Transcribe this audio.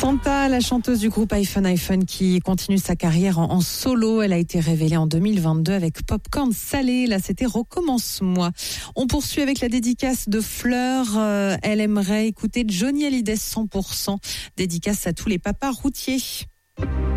Santa, la chanteuse du groupe iPhone qui continue sa carrière en solo. Elle a été révélée en 2022 avec Popcorn Salé. Là, c'était Recommence-moi. On poursuit avec la dédicace de Fleur. Elle aimerait écouter Johnny Hallyday 100%. Dédicace à tous les papas routiers.